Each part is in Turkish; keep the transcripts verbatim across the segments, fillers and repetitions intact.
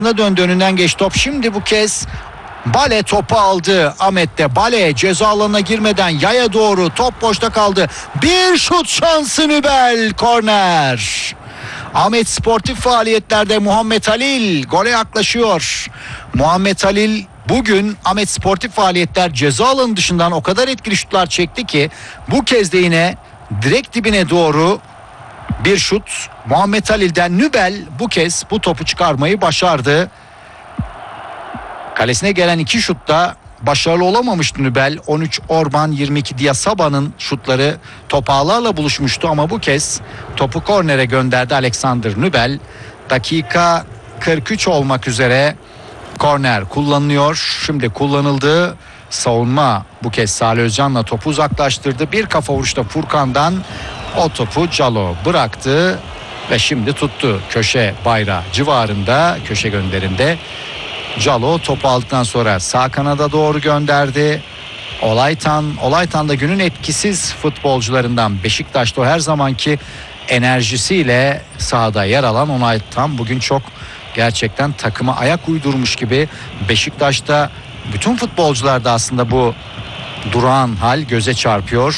döndü, önünden geçti top. Şimdi bu kez Bale topu aldı. Ahmet'te Bale ceza alanına girmeden yaya doğru, top boşta kaldı. Bir şut şansı, Nübel, korner. Ahmet sportif faaliyetlerde Muhammed Halil gole yaklaşıyor. Muhammed Halil bugün Ahmet sportif faaliyetler ceza alanı dışından o kadar etkili şutlar çekti ki bu kez de yine direkt dibine doğru bir şut Muhammed Halil'den. Nübel bu kez bu topu çıkarmayı başardı. Kalesine gelen iki şutta başarılı olamamıştı Nübel. on üç Orban, yirmi iki Diasaba'nın şutları top ağlarla buluşmuştu ama bu kez topu kornere gönderdi Alexander Nübel. Dakika kırk üç olmak üzere korner kullanılıyor. Şimdi kullanıldı. Savunma bu kez Salih Özcan'la topu uzaklaştırdı. Bir kafa vuruşta Furkan'dan o topu Calo bıraktı ve şimdi tuttu. Köşe bayrağı civarında, köşe gönderinde Calo topu aldıktan sonra sağ kanada doğru gönderdi. Olaytan, Olaytan da günün etkisiz futbolcularından. Beşiktaş'ta o her zamanki enerjisiyle sahada yer alan Olaytan bugün çok gerçekten takıma ayak uydurmuş gibi. Beşiktaş'ta bütün futbolcularda aslında bu durağan hal göze çarpıyor.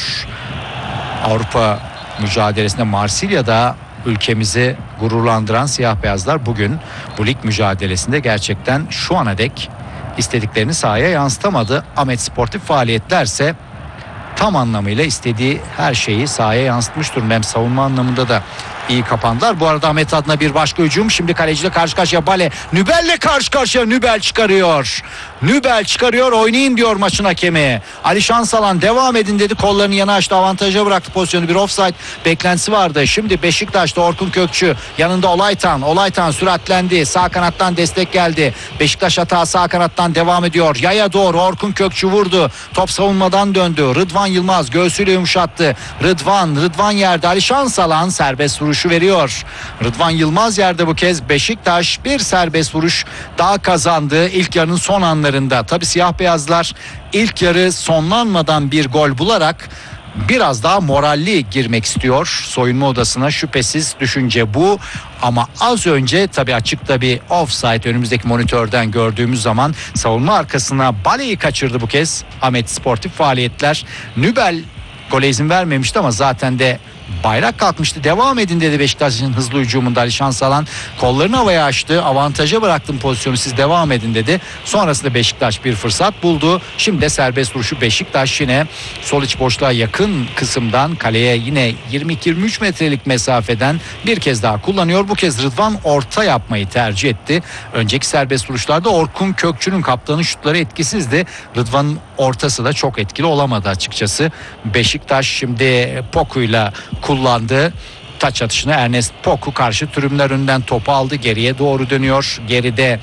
Avrupa mücadelesinde Marsilya'da ülkemizi gururlandıran siyah beyazlar bugün bu lig mücadelesinde gerçekten şu ana dek istediklerini sahaya yansıtamadı. Ahmet sportif faaliyetlerse tam anlamıyla istediği her şeyi sahaya yansıtmış durumda. Hem savunma anlamında da iyi kapandılar. Bu arada Ahmet adına bir başka hücum. Şimdi kaleciyle karşı karşıya Bale. Nübel'le karşı karşıya. Nübel çıkarıyor. Nübel çıkarıyor. Oynayın diyor maçın hakemi. Ali Şansalan devam edin dedi. Kollarını yana açtı. Avantaja bıraktı pozisyonu. Bir offside beklentisi vardı. Şimdi Beşiktaş'ta Orkun Kökçü. Yanında Olaytan. Olaytan süratlendi. Sağ kanattan destek geldi. Beşiktaş hata sağ kanattan devam ediyor. Yaya doğru Orkun Kökçü vurdu. Top savunmadan döndü. Rıdvan Yılmaz göğsüyle yumuşattı. Rıdvan. Rıdvan yerde. Ali Şansalan serbest vuruş veriyor. Rıdvan Yılmaz yerde bu kez. Beşiktaş bir serbest vuruş daha kazandı ilk yarının son anlarında. Tabii siyah beyazlar ilk yarı sonlanmadan bir gol bularak biraz daha moralli girmek istiyor soyunma odasına, şüphesiz düşünce bu. Ama az önce tabii açıkta bir offside önümüzdeki monitörden gördüğümüz zaman savunma arkasına Bale'yi kaçırdı bu kez Ahmet sportif faaliyetler. Nübel gole izin vermemişti ama zaten de bayrak kalkmıştı. Devam edin dedi Beşiktaş'ın hızlı hücumunda Ali Şansalan. Kollarını havaya açtı. Avantaja bıraktım pozisyonu, siz devam edin dedi. Sonrasında Beşiktaş bir fırsat buldu. Şimdi de serbest vuruşu Beşiktaş yine sol iç boşluğa yakın kısımdan kaleye yine yirmi iki yirmi üç metrelik mesafeden bir kez daha kullanıyor. Bu kez Rıdvan orta yapmayı tercih etti. Önceki serbest vuruşlarda Orkun Kökçü'nün kaptanın şutları etkisizdi. Rıdvan'ın ortası da çok etkili olamadı açıkçası. Beşiktaş şimdi Poku'yla kullandı. Taç atışını Ernest Poku karşı tribünler önünden topu aldı. Geriye doğru dönüyor. Geride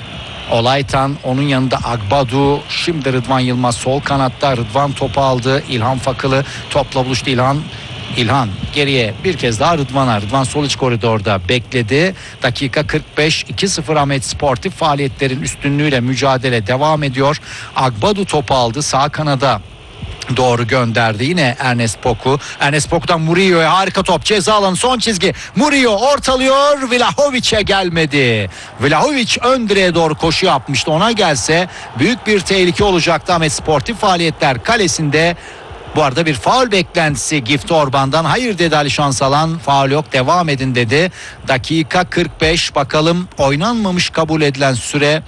Olaytan, onun yanında Agbadu. Şimdi Rıdvan Yılmaz sol kanatta. Rıdvan topu aldı. İlhan Fakılı topla buluştu. İlhan İlhan geriye bir kez daha Rıdvan'a. Rıdvan sol iç koridorda bekledi. Dakika kırk beş, iki sıfır Ahmet sportif faaliyetlerin üstünlüğüyle mücadele devam ediyor. Agbadu topu aldı. Sağ kanada doğru gönderdi yine Ernest Poku. Ernest Poku'dan Murillo'ya harika top. Ceza alanı son çizgi. Murillo ortalıyor. Vlahovic'e gelmedi. Vlahovic ön direğe doğru koşu yapmıştı. Ona gelse büyük bir tehlike olacaktı. Ahmet sportif faaliyetler kalesinde. Bu arada bir faul beklentisi Gift Orban'dan. Hayır dedi Ali Şansalan. Faul yok, devam edin dedi. Dakika kırk beş, bakalım oynanmamış kabul edilen süre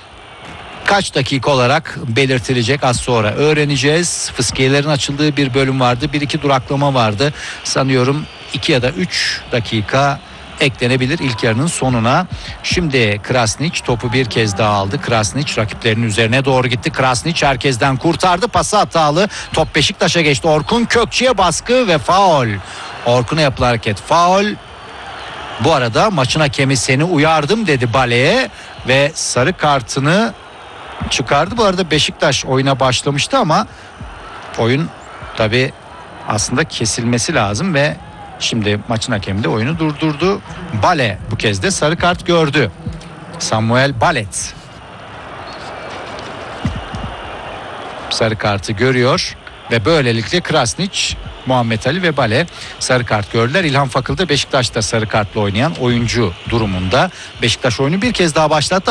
kaç dakika olarak belirtilecek, az sonra öğreneceğiz. Fıskiyelerin açıldığı bir bölüm vardı. Bir iki duraklama vardı. Sanıyorum iki ya da üç dakika eklenebilir ilk yarının sonuna. Şimdi Krasnić topu bir kez daha aldı. Krasnić rakiplerinin üzerine doğru gitti. Krasnić herkesten kurtardı. Pası hatalı. Top Beşiktaş'a geçti. Orkun Kökçü'ye baskı ve faul. Orkun'a yapılan hareket faul. Bu arada maçın hakemi seni uyardım dedi Bale'ye ve sarı kartını çıkardı. Bu arada Beşiktaş oyuna başlamıştı ama oyun tabii aslında kesilmesi lazım ve şimdi maçın hakemi de oyunu durdurdu. Bale bu kez de sarı kart gördü. Samuel Balet sarı kartı görüyor ve böylelikle Krasnić, Muhammed Ali ve Bale sarı kart gördüler. İlhan Fakıl'da Beşiktaş'ta sarı kartla oynayan oyuncu durumunda. Beşiktaş oyunu bir kez daha başlattı.